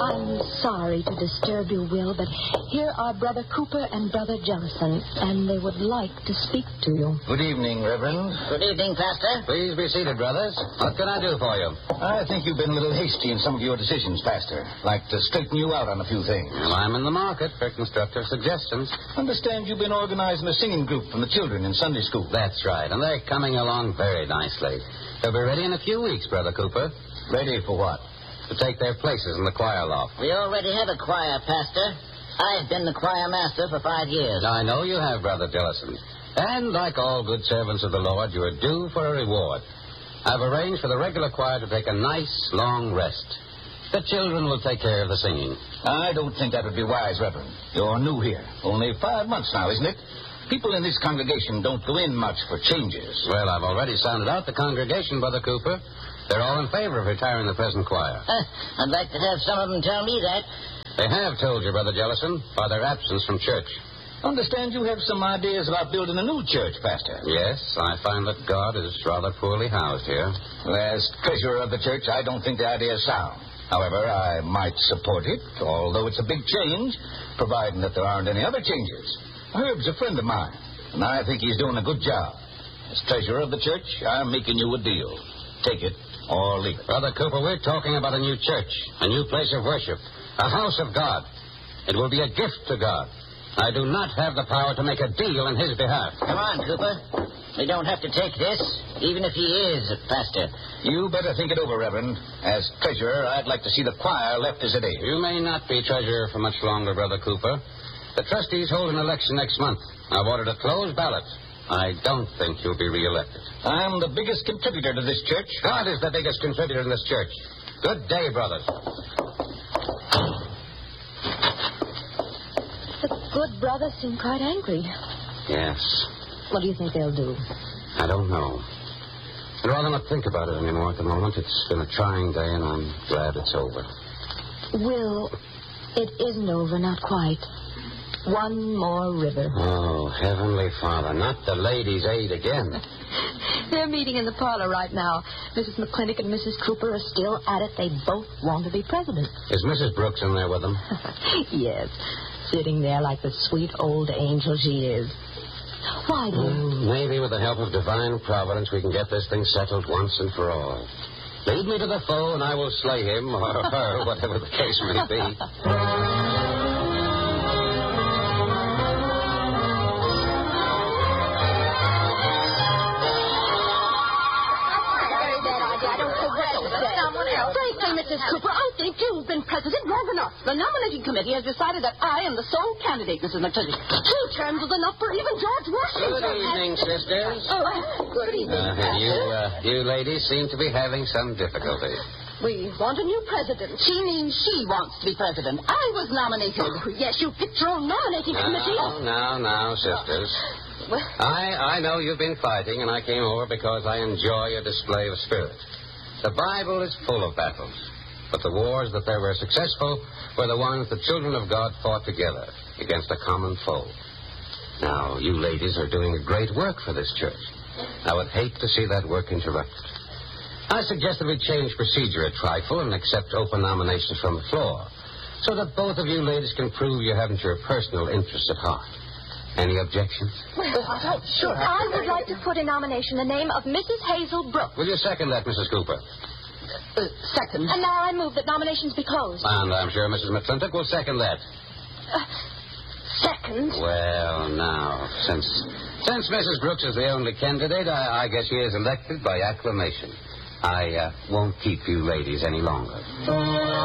I'm sorry to disturb you, Will, but here are Brother Cooper and Brother Jellison, and they would like to speak to you. Good evening, Reverend. Good evening, Pastor. Please be seated, brothers. What can I do for you? I think you've been a little hasty in some of your decisions, Pastor. Like to straighten you out on a few things. Well, I'm in the market for constructive suggestions. Understand you've been organizing a singing group from the children in Sunday school. That's right, and they're coming along very nicely. They'll be ready in a few weeks, Brother Cooper. Ready for what? To take their places in the choir loft. We already have a choir, Pastor. I've been the choir master for 5 years. I know you have, Brother Jellison. And like all good servants of the Lord, you are due for a reward. I've arranged for the regular choir to take a nice, long rest. The children will take care of the singing. I don't think that would be wise, Reverend. You're new here. Only 5 months now, isn't it? People in this congregation don't go in much for changes. Well, I've already sounded out the congregation, Brother Cooper. They're all in favor of retiring the present choir. I'd like to have some of them tell me that. They have told you, Brother Jellison, by their absence from church. Understand you have some ideas about building a new church, Pastor. Yes, I find that God is rather poorly housed here. Well, as treasurer of the church, I don't think the idea is sound. However, I might support it, although it's a big change, providing that there aren't any other changes. Herb's a friend of mine, and I think he's doing a good job. As treasurer of the church, I'm making you a deal. Take it or leave it. Brother Cooper, we're talking about a new church, a new place of worship, a house of God. It will be a gift to God. I do not have the power to make a deal in his behalf. Come on, Cooper. We don't have to take this, even if he is a pastor. You better think it over, Reverend. As treasurer, I'd like to see the choir left as it is. You may not be treasurer for much longer, Brother Cooper. The trustees hold an election next month. I've ordered a closed ballot. I don't think you'll be reelected. I'm the biggest contributor to this church. God is the biggest contributor in this church. Good day, brothers. The good brothers seem quite angry. Yes. What do you think they'll do? I don't know. I'd rather not think about it anymore at the moment. It's been a trying day, and I'm glad it's over. Will, it isn't over, not quite. One more river. Oh, Heavenly Father, not the ladies' aid again. They're meeting in the parlor right now. Mrs. McClintock and Mrs. Cooper are still at it. They both want to be president. Is Mrs. Brooks in there with them? Yes, sitting there like the sweet old angel she is. Why, dear? Maybe with the help of divine providence we can get this thing settled once and for all. Lead me to the foe and I will slay him or her, whatever the case may be. Frankly, Mrs. Cooper, I think you've been president long enough. The nominating committee has decided that I am the sole candidate, Mrs. McClintock. 2 terms is enough for even George Washington. Good evening, sisters. Oh, good evening. You ladies seem to be having some difficulty. We want a new president. She means she wants to be president. I was nominated. Oh, yes, you picked your own nominating committee. Now, sisters. Well, I know you've been fighting, and I came over because I enjoy a display of spirit. The Bible is full of battles, but the wars that they were successful were the ones the children of God fought together against a common foe. Now, you ladies are doing a great work for this church. I would hate to see that work interrupted. I suggest that we change procedure a trifle and accept open nominations from the floor, so that both of you ladies can prove you haven't your personal interests at heart. Any objections? Well, sure. I would like to put in nomination the name of Mrs. Hazel Brooks. Will you second that, Mrs. Cooper? Second. And now I move that nominations be closed. And I'm sure Mrs. McClintock will second that. Second? Well, now, since Mrs. Brooks is the only candidate, I guess she is elected by acclamation. I won't keep you ladies any longer.